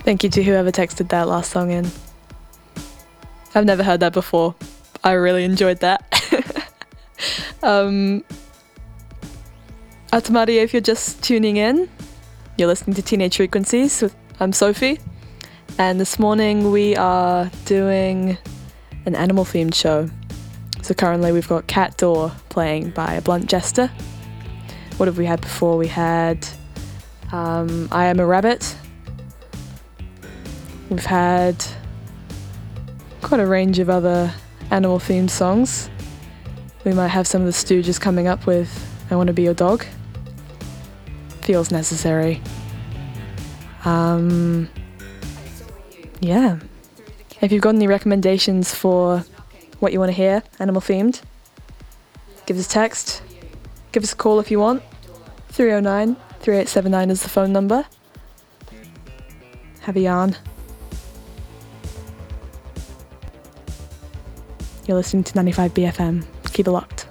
Thank you to whoever texted that last song in. I've never heard that before. I really enjoyed that. Atamari, if you're just tuning in, you're listening to Teenage Frequencies. I'm Sophie, and this morning we are doing an animal-themed show. So currently we've got Cat Door playing by Blunt Jester. What have we had before? We had I Am a Rabbit. We've had quite a range of other animal-themed songs. We might have some of the Stooges coming up with I Want to Be Your Dog. Feels necessary. Yeah. If you've got any recommendations for what you want to hear, animal-themed, give us a text. Give us a call if you want. 309-3879 is the phone number. Have a yarn. You're listening to 95 BFM. Keep it locked.